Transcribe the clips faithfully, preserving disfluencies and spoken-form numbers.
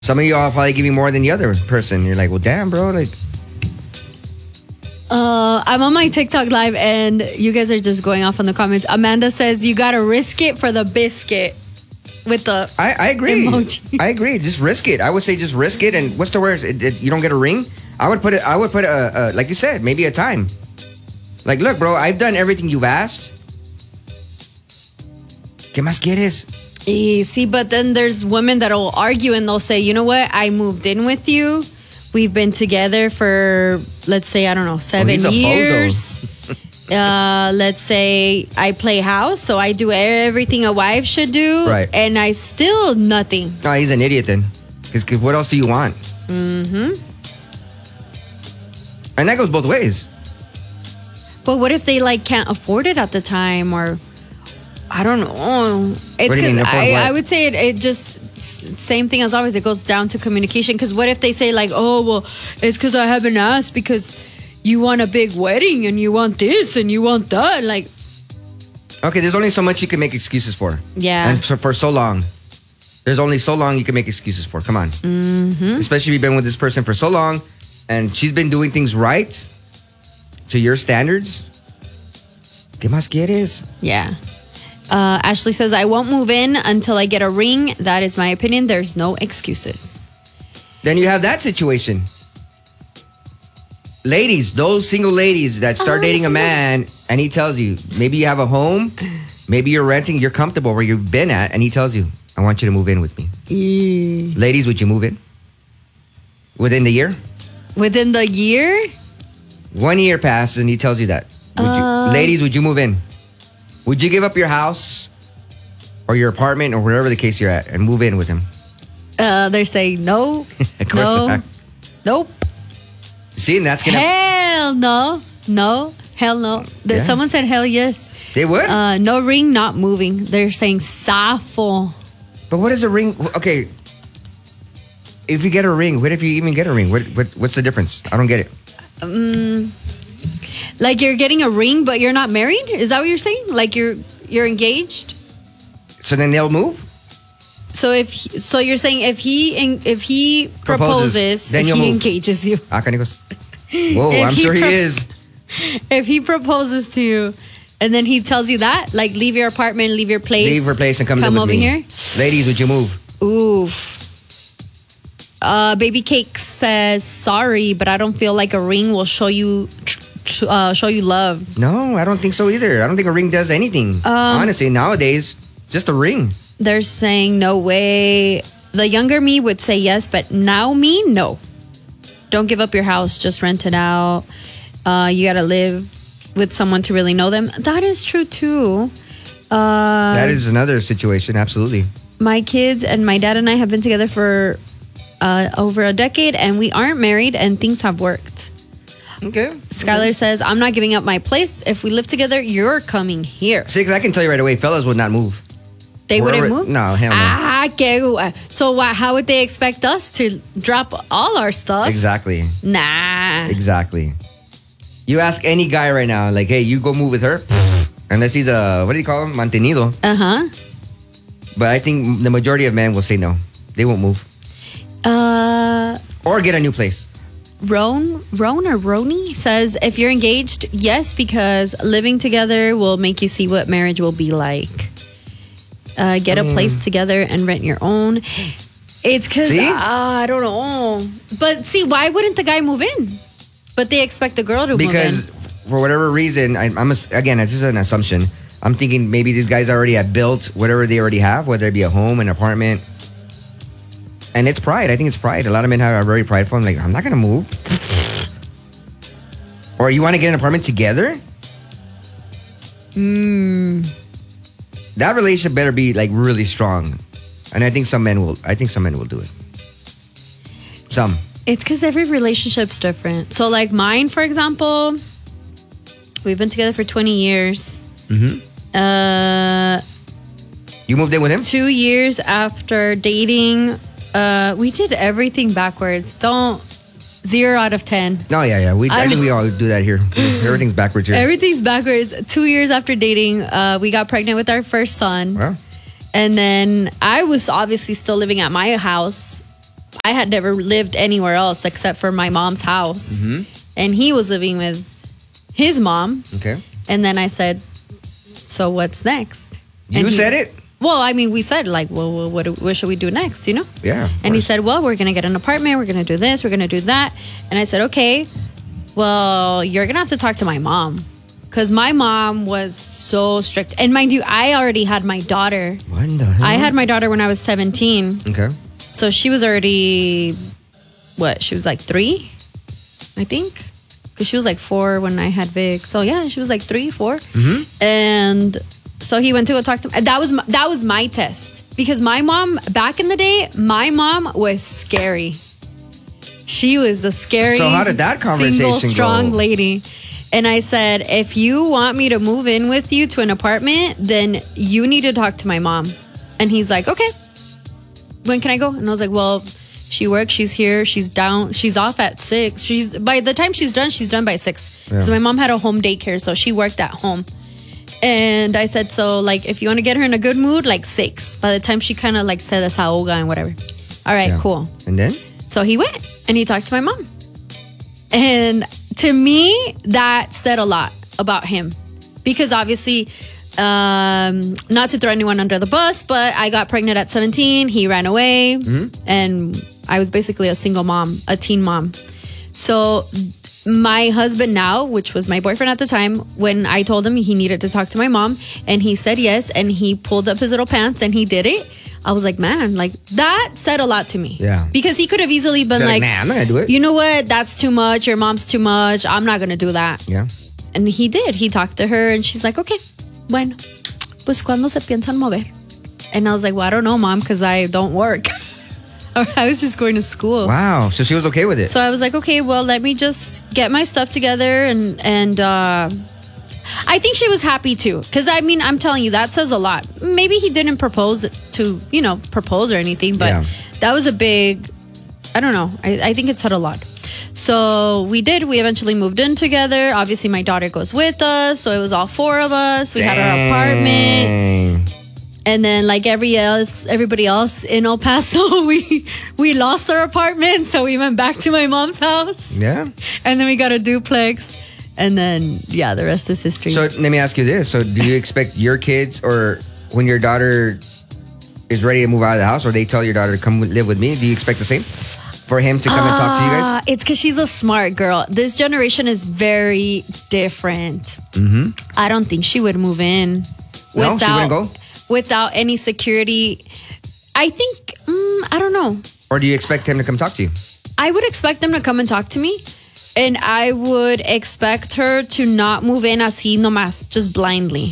Some of y'all probably give you more than the other person. You're like, well, damn, bro. Like, Uh, I'm on my TikTok live and you guys are just going off on the comments. Amanda says you gotta risk it for the biscuit with the I, I agree. emoji. I agree. Just risk it. I would say just risk it. And what's the worst? It, it, you don't get a ring. I would put it. I would put a, a like you said, maybe a time. Like, look, bro, I've done everything you've asked. ¿Qué más quieres? Y see, but then there's women that will argue and they'll say, you know what? I moved in with you. We've been together for, let's say, I don't know, seven he's a years. uh, let's say I play house, so I do everything a wife should do. Right. And I still nothing. No, he's an idiot then. Because what else do you want? Mm-hmm. And that goes both ways. But what if they like can't afford it at the time, or I don't know. It's What do you mean, because afford I, what? I would say it, it just same thing as always. It goes down to communication. Because what if they say like, oh well, it's because I haven't asked because you want a big wedding and you want this and you want that. Like, Okay, there's only so much you can make excuses for. yeah, And so, for so long. There's only so long you can make excuses for. Come on. mm-hmm. Especially if you've been with this person for so long and she's been doing things right to your standards. ¿Qué más quieres? yeah. Uh, Ashley says I won't move in until I get a ring. That is my opinion. There's no excuses. Then you have that situation. Ladies, those single ladies that start Oh, dating a single- man and he tells you, maybe you have a home, maybe you're renting, you're comfortable where you've been at, and he tells you, I want you to move in with me. Yeah. Ladies, would you move in? Within the year? Within the year. One year passes and he tells you that. Would Uh, you, ladies, would you move in? Would you give up your house or your apartment or wherever the case you're at and move in with him? Uh, they're saying no, Of course no, not. nope, See, and that's gonna. hell no, no, hell no. The- Yeah. Someone said hell yes. They would. Uh, no ring, not moving. They're saying safo. But what is a ring? Okay, if you get a ring, what if you even get a ring? What, what what's the difference? I don't get it. Um, like you're getting a ring, but you're not married. Is that what you're saying? Like you're you're engaged. So then they'll move. So if so, you're saying if he if he proposes, Proposes, then if you'll he move. engages you, Ah, canijos. Whoa, If I'm he sure he pro- is. if he proposes to you, and then he tells you that, like leave your apartment, leave your place, Leave her place and come, come live with over me. here. Ladies, would you move? Oof. Uh, Baby Cake says sorry, but I don't feel like a ring will show you tr- tr- uh, show you love. No, I don't think so either. I don't think a ring does anything. Um, Honestly, nowadays, just a ring. They're saying no way. The younger me would say yes, but now me, no. Don't give up your house. Just rent it out. Uh, you got to live with someone to really know them. That is true too. Uh, That is another situation. Absolutely. my kids and my dad and I have been together for uh, over a decade, and we aren't married, and things have worked. Okay. Skylar says, I'm not giving up my place. If we live together, you're coming here. See, 'cause I can tell you right away, fellas would not move. They Wherever- wouldn't move? No, hell no. Ah, que, so why, how would they expect us to drop all our stuff? Exactly. Nah. Exactly. You ask any guy right now, like, hey, you go move with her, unless he's a, what do you call him? Mantenido. Uh-huh. But I think the majority of men will say no. They won't move. Uh, Or get a new place. Ron, Ron or Roni says, if you're engaged, yes, because living together will make you see what marriage will be like. Uh, get a place together and rent your own. It's because, uh, See? I don't know. But see, why wouldn't the guy move in? But they expect the girl to Because move for whatever reason, I, I'm a, again, it's just an assumption. I'm thinking maybe these guys already have built whatever they already have, whether it be a home, an apartment. And it's pride. I think it's pride. A lot of men are very prideful. I'm like, I'm not going to move. Or you want to get an apartment together? in. Mm. That relationship better be like really strong. And I think some men will, I think some men will do it. Some. It's because every relationship's different. So, like mine, for example, we've been together for twenty years. Mm-hmm. Uh, You moved in with him? two years after dating, uh, we did everything backwards. Don't zero out of ten. Oh, yeah, yeah. We, I, I think don't- we all do that here. Everything's backwards here. Everything's backwards. Two years after dating, uh, we got pregnant with our first son. Well, And then I was obviously still living at my house. I had never lived anywhere else except for my mom's house. Mm-hmm. And he was living with his mom. Okay. And then I said, so what's next? You And he- said it? Well, I mean, we said, like, well, well what, what should we do next, you know? Yeah. And he said, well, we're going to get an apartment. We're going to do this. We're going to do that. And I said, okay, well, you're going to have to talk to my mom. Because my mom was so strict. And mind you, I already had my daughter. What in the hell? I had my daughter when I was seventeen. Okay. So she was already, what? She was like three, I think. Because she was like four when I had Vic. So yeah, she was like three, four. Mm-hmm. And so he went to go talk to me. That was my, that was my test. Because my mom, back in the day, my mom was scary. She was a scary, So how did that conversation single, strong go? lady. And I said, if you want me to move in with you to an apartment, then you need to talk to my mom. And he's like, okay. When can I go? And I was like, well, she works, she's here, she's down, she's off at six. She's by the time she's done, she's done by six. Yeah. So my mom had a home daycare, so she worked at home. And I said, so like, if you want to get her in a good mood, like six. By the time she kind of like said desahoga and whatever. All right, Yeah. cool. And then? So he went and he talked to my mom. And to me, that said a lot about him. Because obviously, um, not to throw anyone under the bus, but I got pregnant at seventeen. He ran away. Mm-hmm. And I was basically a single mom, a teen mom. So my husband now, which was my boyfriend at the time, when I told him he needed to talk to my mom, and he said yes, and he pulled up his little pants and he did it. I was like, man, like that said a lot to me. Yeah. Because he could have easily been They're like, like, nah, I'm not gonna do it. you know what? That's too much. Your mom's too much. I'm not going to do that. Yeah. And he did. He talked to her and she's like, okay, bueno, pues cuando se piensan mover? And I was like, well, I don't know, mom, because I don't work. I was just going to school. Wow. So she was okay with it. So I was like, okay, well, let me just get my stuff together. And, and, uh, I think she was happy too. Because I mean, I'm telling you, that says a lot. Maybe he didn't propose to, you know, propose or anything, but Yeah. that was a big, I don't know. I, I think it said a lot. So we did. We eventually moved in together. Obviously, my daughter goes with us. So it was all four of us. We had our apartment. Dang. And then, like every else, everybody else in El Paso, we we lost our apartment. So we went back to my mom's house. Yeah. And then we got a duplex. And then, yeah, the rest is history. So let me ask you this. So do you expect your kids, or when your daughter is ready to move out of the house, or they tell your daughter to come live with me, do you expect the same? For him to come and talk to you guys? Uh, it's because she's a smart girl. This generation is very different. Mm-hmm. I don't think she would move in No, she wouldn't go? without any security. I think, mm, I don't know. Or do you expect him to come talk to you? I would expect them to come and talk to me. And I would expect her to not move in así nomás, just blindly.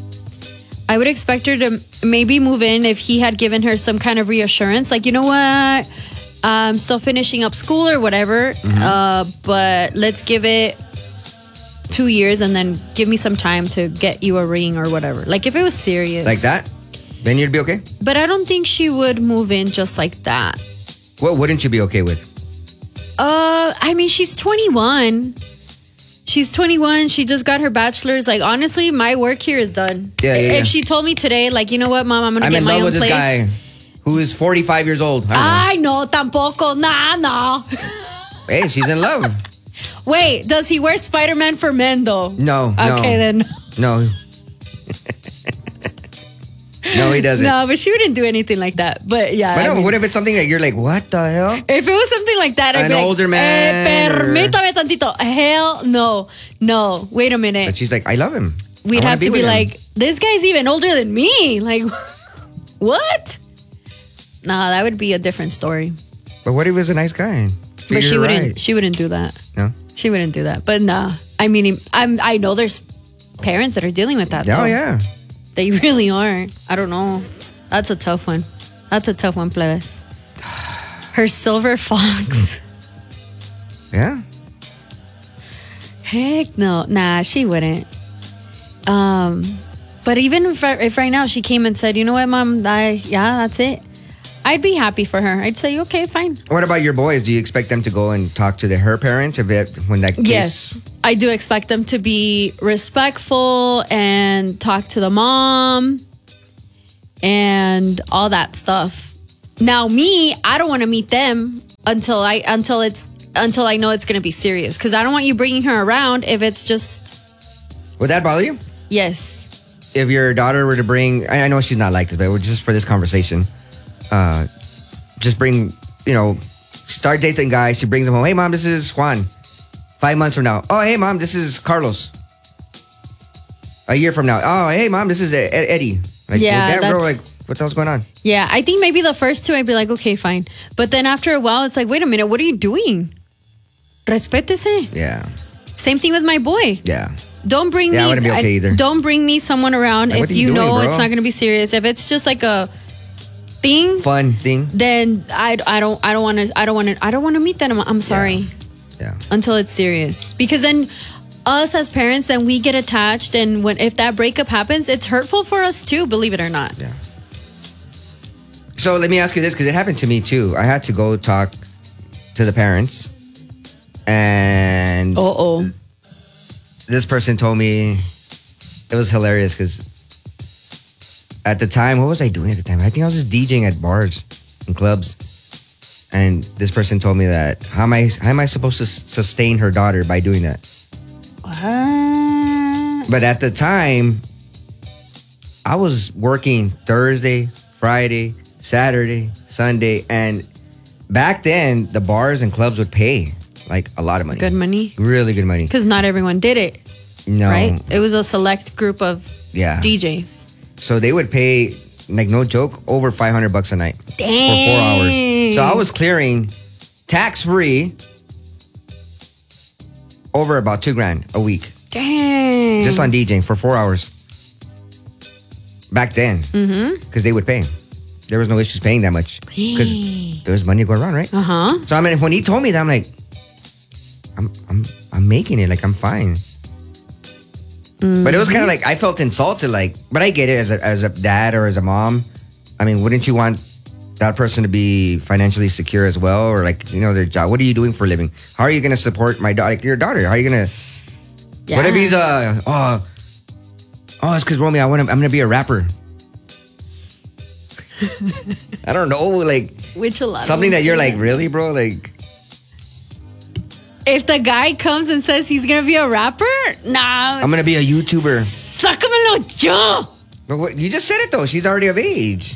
I would expect her to maybe move in if he had given her some kind of reassurance. Like, you know what? I'm still finishing up school or whatever. Mm-hmm. Uh, but let's give it two years and then give me some time to get you a ring or whatever. Like if it was serious. Like that? Then you'd be okay? But I don't think she would move in just like that. What wouldn't you be okay with? Uh, I mean, she's twenty-one. She's twenty-one. She just got her bachelor's. Like, honestly, my work here is done. Yeah, yeah, If yeah. she told me today, like, you know what, mom, I'm gonna I'm get in my love own with this place. guy who is forty-five years old. I don't know. I know, tampoco. Nah, nah. Hey, she's in love. Wait, does he wear Spider-Man for men though? No, no. Okay, then. No. No, he doesn't. No, but she wouldn't do anything like that. But yeah. But I no, mean, what if it's something that you're like, what the hell? if it was something like that, I'd An be like, older man Eh, or- permítame tantito. Hell no. No. Wait a minute. But she's like, I love him. I We'd wanna have to with be him. like, this guy's even older than me. Like, what? Nah, that would be a different story. But what if he was a nice guy? But she You're wouldn't. right. She wouldn't do that. No? She wouldn't do that. But nah, I mean, I'm. I know there's parents that are dealing with that. Oh, though. yeah. They really are. I don't know. That's a tough one. That's a tough one, plebes. Her silver fox. Yeah. Heck no. Nah, she wouldn't. Um, but even if, if right now she came and said, you know what, mom, I, yeah, that's it. I'd be happy for her. I'd say, okay, fine. What about your boys? Do you expect them to go and talk to the, her parents if it, when that case? Yes, I do expect them to be respectful and talk to the mom and all that stuff. Now me, I don't want to meet them until I until it's until I know it's going to be serious, because I don't want you bringing her around if it's just. Would that bother you? Yes. If your daughter were to bring, I I know she's not like this, but just for this conversation, uh, just bring, you know, start dating guys. She brings them home. Hey, mom, this is Juan. Five months from now. Oh, hey, mom, this is Carlos. A year from now. Oh, hey, mom, this is Ed- Eddie. Like, Yeah, well, damn, bro, like, that's- what the hell's going on? Yeah, I think maybe the first two I'd be like, okay, fine. But then after a while, it's like, wait a minute, what are you doing? Respétese. Yeah, Same thing with my boy. yeah. Don't bring Yeah, I me. wouldn't be okay either. Don't bring me someone around Like, what if are you you, doing, know bro? it's not going to be serious. If it's just like a thing, Fun thing. then I, I don't I don't want to I don't want to I don't want to meet them. I'm, I'm sorry Yeah. until it's serious, because then us as parents, then we get attached, and when if that breakup happens, it's hurtful for us too. Believe it or not. Yeah. So let me ask you this, because it happened to me too. I had to go talk to the parents, and Uh oh. this person told me it was hilarious because at the time, what was I doing at the time? I think I was just DJing at bars and clubs, and this person told me that how am I how am I supposed to s- sustain her daughter by doing that? What? But at the time, I was working Thursday, Friday, Saturday, Sunday, and back then the bars and clubs would pay like a lot of money. Good money, Really good money. because not everyone did it. No. Right? It was a select group of Yeah. D Js. So they would pay, like no joke, over five hundred bucks a night Dang. for four hours. So I was clearing tax free over about two grand a week Dang. just on DJing for four hours. Back then, Mm-hmm. because they would pay. There was no issues paying that much because there was money going around, right? Uh huh. So I mean, when he told me that, I'm like, I'm I'm I'm making it, like I'm fine. But it was kind of like I felt insulted, like. But I get it as a as a dad or as a mom. I mean, wouldn't you want that person to be financially secure as well, or like you know their job? What are you doing for a living? How are you going to support my daughter? Like your daughter? How are you going to? Yeah. What if he's uh oh oh it's because Romy, I want to, I'm going to be a rapper. I don't know, like Which a lot of something them that you're say like, really, bro, like. If the guy comes and says he's gonna be a rapper, nah. I'm gonna be a YouTuber. Sácamelo yo. But what, you just said it though. She's already of age.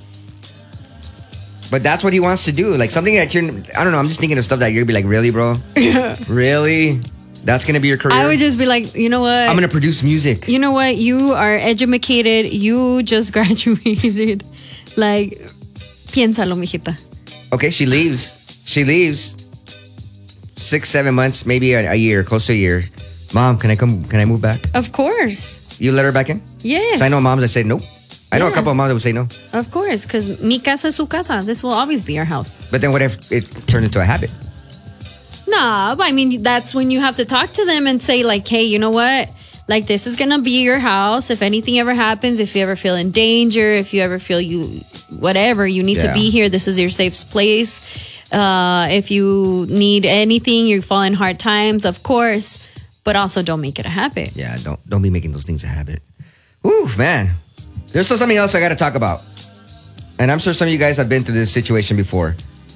But that's what he wants to do. Like something that you're. I don't know. I'm just thinking of stuff that you're gonna be like, really, bro? Really? That's gonna be your career? I would just be like, you know what? I'm gonna produce music. You know what? You are educated. You just graduated. Like, piénsalo, mijita. Okay, she leaves. She leaves. Six, seven months, maybe a, a year, close to a year. Mom, can I come? Can I move back? Of course. You let her back in? Yes. 'Cause I know moms that say nope. I know a Yeah. couple of moms that would say no. Of course, because mi casa es su casa. This will always be our house. But then what if it turns into a habit? Nah, but I mean, that's when you have to talk to them and say, like, hey, you know what? Like, this is going to be your house. If anything ever happens, if you ever feel in danger, if you ever feel you, whatever, you need Yeah. to be here. This is your safe place. Uh, if you need anything, you fall in hard times, of course, but also don't make it a habit. Yeah, don't don't be making those things a habit. Ooh, man. There's still something else I got to talk about. And I'm sure some of you guys have been through this situation before.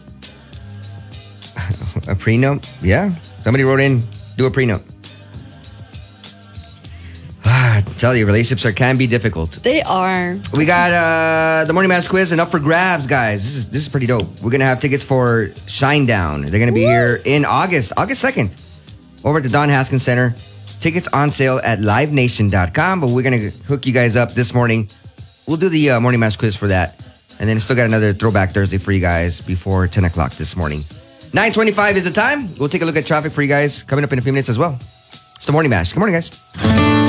A prenup? Yeah. Somebody wrote in, do a prenup. I tell you, relationships are, can be difficult. They are. We got uh, the Morning Mass quiz and up for grabs, guys. This is this is pretty dope. We're gonna have tickets for Shinedown. They're gonna be here in August, August second, over at the Don Haskins Center. Tickets on sale at live nation dot com. But we're gonna hook you guys up this morning. We'll do the uh, Morning Mass quiz for that, and then still got another Throwback Thursday for you guys before ten o'clock this morning. nine twenty-five is the time. We'll take a look at traffic for you guys coming up in a few minutes as well. It's the Morning Mash. Good morning, guys.